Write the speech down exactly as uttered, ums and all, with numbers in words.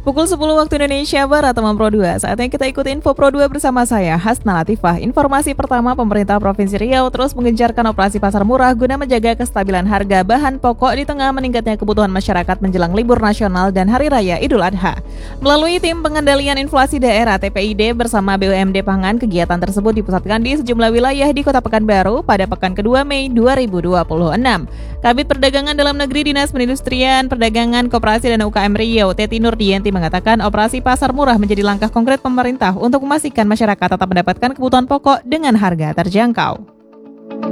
Pukul sepuluh waktu Indonesia Barat, teman Pro dua. Saatnya kita ikuti info Pro dua bersama saya, Hasna Latifah. Informasi pertama, pemerintah Provinsi Riau terus menggencarkan operasi pasar murah guna menjaga kestabilan harga bahan pokok di tengah meningkatnya kebutuhan masyarakat menjelang libur nasional dan Hari Raya Idul Adha. Melalui Tim Pengendalian Inflasi Daerah T P I D bersama B U M D Pangan, kegiatan tersebut dipusatkan di sejumlah wilayah di Kota Pekanbaru pada pekan kedua Mei dua ribu dua puluh enam. Kabid Perdagangan Dalam Negeri Dinas Perindustrian, Perdagangan, Koperasi dan U K M Riau, Teti Nurdianti mengatakan operasi pasar murah menjadi langkah konkret pemerintah untuk memastikan masyarakat tetap mendapatkan kebutuhan pokok dengan harga terjangkau.